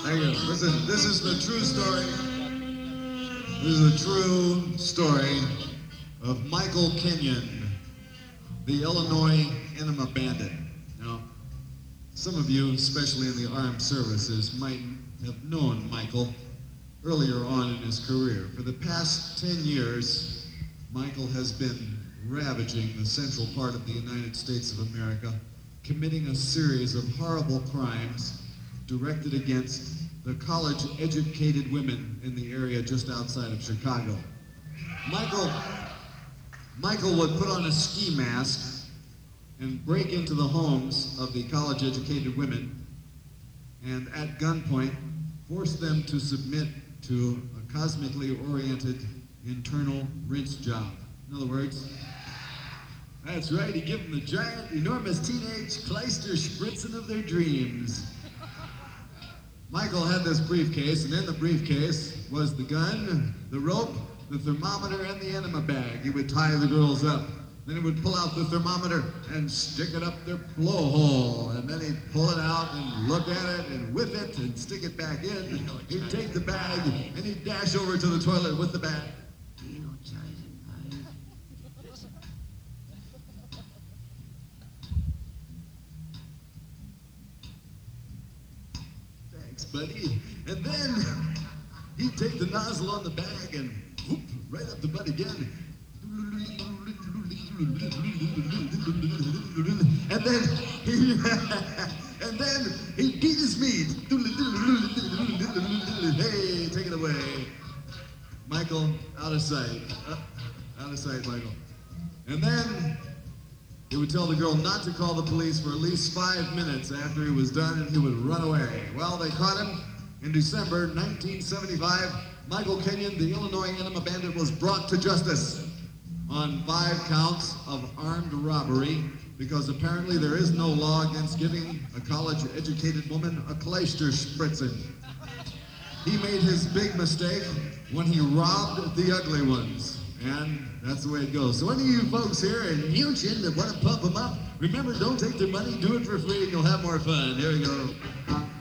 Thank you. Listen, this is the true story. This is a true story of Michael Kenyon, the Illinois Enema Bandit. Now, some of you, especially in the armed services, might have known Michael earlier on in his career. For the past 10 years, Michael has been ravaging the central part of the United States of America, committing a series of horrible crimes directed against the college-educated women in the area just outside of Chicago. Michael would put on a ski mask and break into the homes of the college-educated women and at gunpoint force them to submit to a cosmically oriented internal rinse job. In other words, that's right, he gave them the giant, enormous teenage Kleister spritzing of their dreams. Michael had this briefcase, and in the briefcase was the gun, the rope, the thermometer, and the enema bag. He would tie the girls up. Then he would pull out the thermometer and stick it up their blowhole. And then he'd pull it out and look at it and whip it and stick it back in. He'd take the bag and he'd dash over to the toilet with the bag. Thanks, buddy. And then he'd take the nozzle on the bag and whoop, right up the butt again. And then he'd beat his meat. Hey, take it away. Michael, out of sight. Out of sight, Michael. And then he would tell the girl not to call the police for at least 5 minutes after he was done, and he would run away. Well, they caught him in December 1975. Michael Kenyon, the Illinois Enema Bandit, was brought to justice on 5 counts of armed robbery because apparently there is no law against giving a college-educated woman a Kleister spritzing. He made his big mistake when he robbed the ugly ones, and that's the way it goes. So any of you folks here in Houston that want to pump them up, remember, don't take their money, do it for free, and you'll have more fun. Here we go.